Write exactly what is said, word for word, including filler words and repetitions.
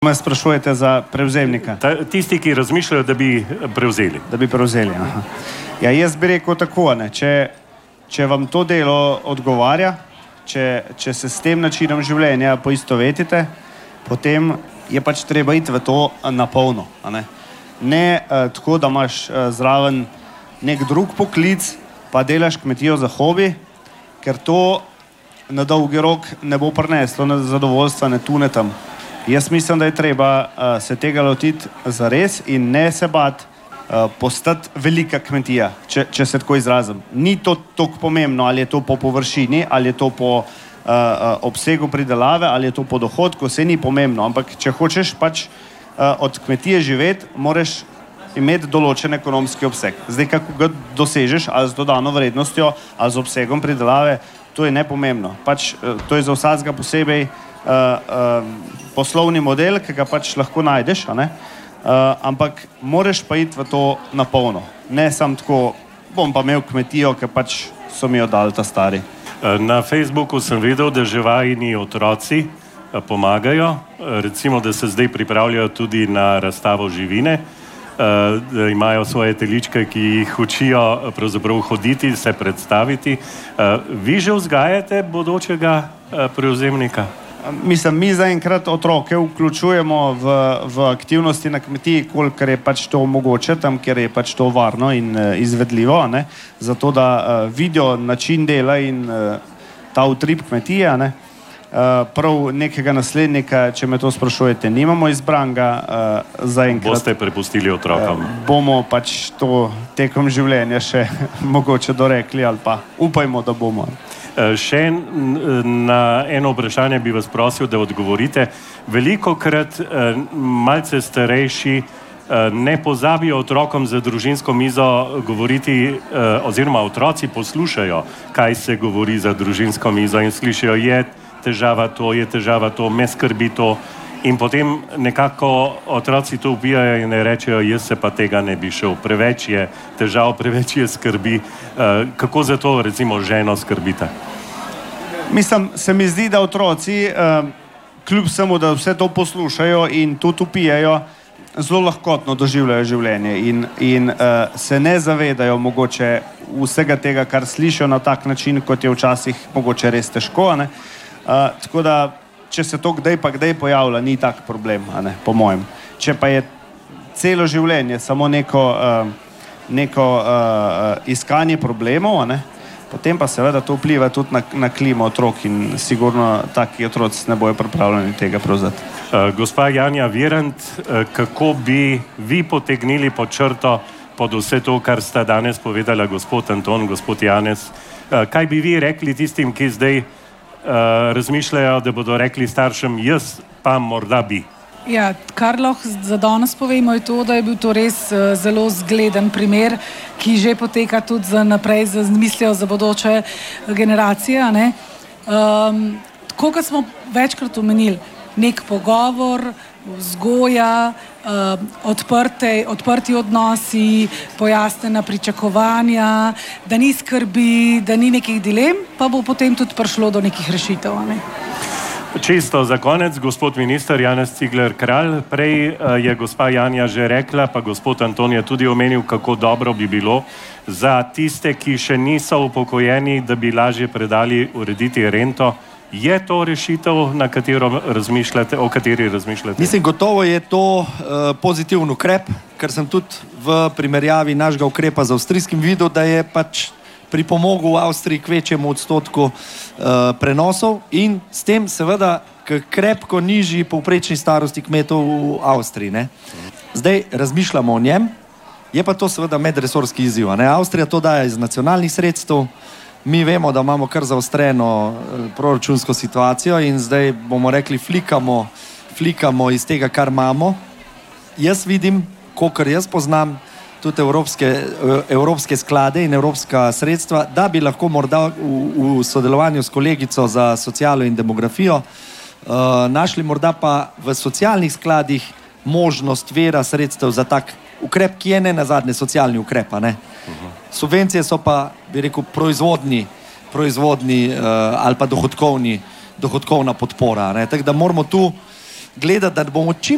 Me sprašujete za prevzemnika? Ta, tisti, ki razmišljajo, da bi prevzeli. Da bi prevzeli, aha. Ja, jaz bi rekel tako, ne. Če, če vam to delo odgovarja, če, če se s tem načinom življenja poistovetite, potem je pač treba iti v to na polno. Ne, ne eh, tako, da imaš eh, zraven nek drug poklic, pa delaš kmetijo za hobi, ker to na dolgi rok ne bo prineslo ne zadovoljstva, ne tu, ne tam. Jaz mislim, da je treba uh, se tega lotiti zares in ne se bat uh, postati velika kmetija, če, če se tako izrazim. Ni to toliko pomembno, ali je to po površini, ali je to po uh, uh, obsegu pridelave, ali je to po dohodku, vse ni pomembno, ampak če hočeš pač uh, od kmetije živeti, moraš imeti določen ekonomski obseg. Zdaj, kako ga dosežeš, ali z dodano vrednostjo, ali z obsegom pridelave, to je nepomembno. Pač, uh, to je za vsakega posebej Uh, uh, poslovni model, ki ga pač lahko najdeš, a ne? Uh, ampak moraš pa iti v to na polno. Ne sam tako, bom pa imel kmetijo, ki pač so mi jo dali ta stari. Na Facebooku sem videl, da že vajini otroci pomagajo, recimo, da se zdaj pripravljajo tudi na razstavo živine, da imajo svoje teličke, ki jih učijo pravzaprav hoditi, se predstaviti. Vi že vzgajate bodočega prevzemnika? Mislim, mi zaenkrat otroke vključujemo v, v aktivnosti na kmetiji, kolikor je pač to mogoče, tam, kjer je pač to varno in uh, izvedljivo, ne? Zato da uh, vidijo način dela in uh, ta utrip kmetije, ne? Uh, prav nekega naslednika, če me to sprašujete, nimamo izbranga uh, zaenkrat. Boste prepustili otrokom? Uh, bomo pač to tekom življenja še mogoče dorekli ali pa upajmo, da bomo. Še na eno vprašanje bi vas prosil, da odgovorite. Veliko krat malce starejši ne pozabijo otrokom za družinsko mizo govoriti, oziroma otroci poslušajo, kaj se govori za družinsko mizo in slišijo, je težava to, je težava to, me skrbi to. In potem nekako otroci to upijajo in rečejo, jaz se pa tega ne bi šel. Preveč je težav, preveč je skrbi. Kako za to recimo ženo skrbite? Mislim, se mi zdi, da otroci, kljub samo, da vse to poslušajo in tudi upijajo, zelo lahkotno doživljajo življenje in, in se ne zavedajo mogoče vsega tega, kar slišijo na tak način, kot je včasih mogoče res težko. Ne? Tako da če se to kdaj pa kdaj pojavlja, ni tak problem, a ne, po mojem. Če pa je celo življenje samo neko, uh, neko uh, iskanje problemov, a ne, potem pa seveda to vpliva tudi na, na klimo otrok in sigurno taki otroci ne bojo pripravljeni tega prevzeti. Uh, gospa Janja Virant, uh, kako bi vi potegnili pod črto pod vse to, kar sta danes povedala gospod Anton, gospod Janez? Uh, kaj bi vi rekli tistim, ki zdaj Uh, razmišljajo, da bodo rekli staršem, jaz pa morda bi? Ja, kar lahko za danes povemo je to, da je bil to res uh, zelo zgleden primer, ki že poteka tudi za naprej, za mislijo za bodoče generacije. Ne? Um, tako, kot smo večkrat omenili, nek pogovor, vzgoja, uh, odprte, odprti odnosi, pojasnjena pričakovanja, da ni skrbi, da ni nekih dilem, pa bo potem tudi prišlo do nekih rešitev. Ne? Čisto za konec, gospod minister Janez Cigler Kralj, prej uh, je gospa Janja že rekla, pa gospod Anton je tudi omenil, kako dobro bi bilo za tiste, ki še niso upokojeni, da bi lažje predali urediti rento. Je to rešitev, na katero razmišljate, o kateri razmišljate? Mislim, gotovo je to uh, pozitiven ukrep, ker sem tudi v primerjavi našega ukrepa z avstrijskim videl, da je pač pripomogel v Avstriji k večjemu odstotku uh, prenosov in s tem seveda k krepko nižji povprečni starosti kmetov v Avstriji. Ne? Zdaj razmišljamo o njem, je pa to seveda medresorski izziv. Ne? Avstrija to daje iz nacionalnih sredstev. Mi vemo, da imamo kar zaostreno proračunsko situacijo in zdaj bomo rekli, flikamo, flikamo iz tega, kar imamo. Jaz vidim, kolikor jaz poznam, tudi evropske, evropske sklade in evropska sredstva, da bi lahko morda v, v sodelovanju s kolegico za socialo in demografijo uh, našli morda pa v socialnih skladih možnost vera sredstev za tak ukrep, ki je ne nazadnje socialni ukrep, ne? Subvencije so pa, bi rekel, proizvodni, proizvodni uh, ali pa dohodkovni, dohodkovna podpora. Tako da moramo tu gledati, da bomo čim